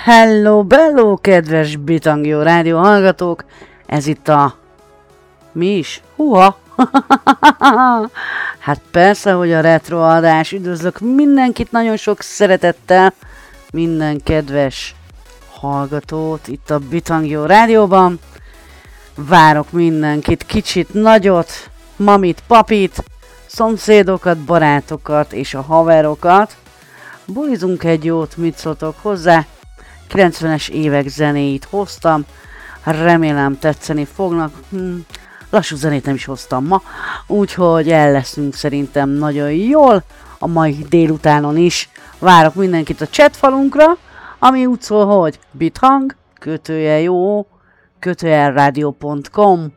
Hello, bello, kedves Bitangjó rádió hallgatók! Ez itt a... Mi is? Húha! Hát persze, hogy a retro adás. Üdvözlök mindenkit nagyon sok szeretettel, minden kedves hallgatót itt a Bitangjó rádióban. Várok mindenkit, kicsit, nagyot, mamit, papit, szomszédokat, barátokat és a haverokat. Bulizunk egy jót, mit szóltok hozzá? 90-es évek zenéit hoztam, remélem tetszeni fognak. Lassú zenét nem is hoztam ma, úgyhogy el leszünk szerintem nagyon jól a mai délutánon is. Várok mindenkit a chatfalunkra, ami úgy szól, hogy bithang, _jó, _radio.com.